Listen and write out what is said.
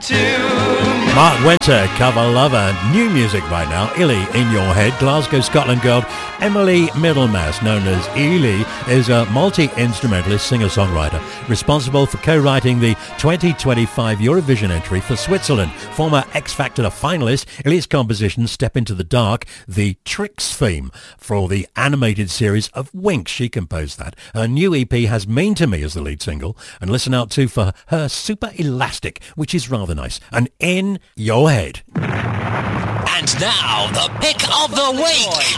Mark Winter, cover lover. New music right now. Illy in Your Head. Glasgow, Scotland girl Emily Middlemass, known as Ely, is a multi-instrumentalist singer-songwriter responsible for co-writing the 2025 Eurovision entry for Switzerland. Former X Factor finalist, Illy's composition Step Into the Dark, the Tricks theme for the animated series of Winx. She composed that. Her new EP has Mean to Me as the lead single, and listen out too for her Super Elastic, which is rather nice. And In Your Head. And now, the pick of the week.